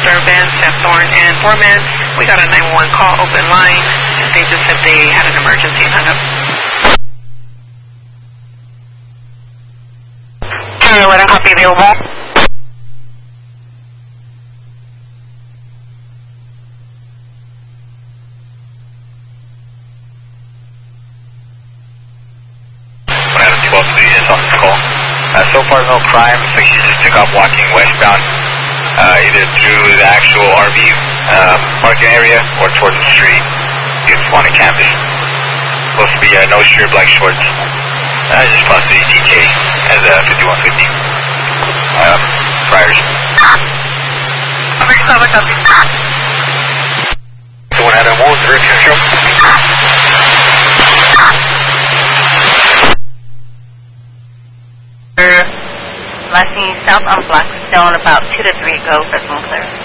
disturbance at Thorn and Foreman. We got a 911 call, open line. They just said they had an emergency and hung up. What a copy available. So far, no crime, so she just took off walking westbound, either through the actual RV parking area or towards the street. It's on a campus. Supposed to be no shirt, black shorts. Just possibly DK as 5150. Priors. Someone had a wound, direction show. Last thing south on Blackstone, about 2 to 3 go, Fresno clear.